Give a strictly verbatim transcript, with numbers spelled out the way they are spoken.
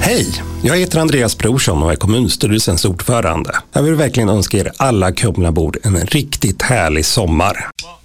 Hej, jag heter Andreas Brorsson och är kommunstyrelsens ordförande. Jag vill verkligen önska er alla Kumlabor en riktigt härlig sommar.